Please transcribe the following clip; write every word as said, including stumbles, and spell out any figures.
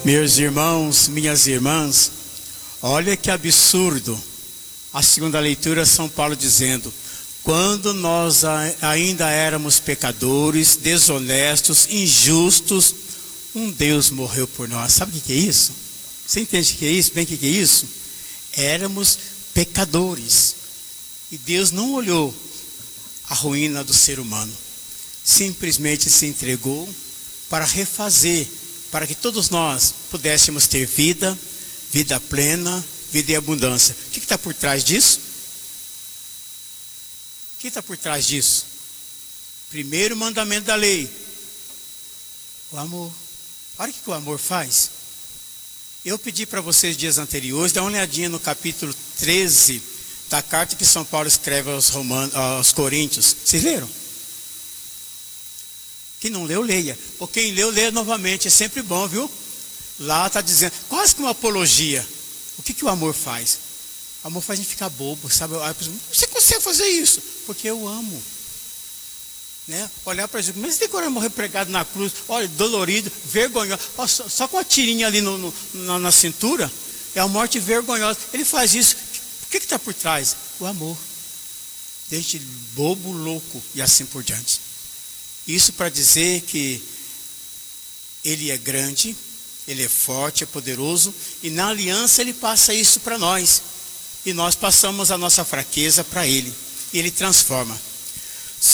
Meus irmãos, minhas irmãs, olha que absurdo. A segunda leitura, São Paulo dizendo: quando nós ainda éramos pecadores, desonestos, injustos, um Deus morreu por nós. Sabe o que é isso? Você entende o que é isso? Bem, o que é isso? Éramos pecadores. E Deus não olhou a ruína do ser humano. Simplesmente se entregou para refazer, para que todos nós pudéssemos ter vida, vida plena, vida em abundância. O que está por trás disso? O que está por trás disso? Primeiro mandamento da lei: o amor. Olha o que o amor faz. Eu pedi para vocês dias anteriores, dá uma olhadinha no capítulo treze da carta que São Paulo escreve aos, Romanos, aos Coríntios. Vocês leram? Quem não leu, leia. Ou quem leu, leia novamente. É sempre bom, viu? Lá está dizendo, quase que uma apologia. O que, que o amor faz? O amor faz a gente ficar bobo, sabe? Você consegue fazer isso? Porque eu amo. Né? Olhar para Jesus, mas tem que morrer pregado na cruz, olha, dolorido, vergonhoso, ó, só, só com uma tirinha ali no, no, na, na cintura, é a morte vergonhosa. Ele faz isso. O que está por trás? O amor. Deixe bobo, louco e assim por diante. Isso para dizer que Ele é grande, Ele é forte, é poderoso, e na aliança Ele passa isso para nós, e nós passamos a nossa fraqueza para Ele, e Ele transforma.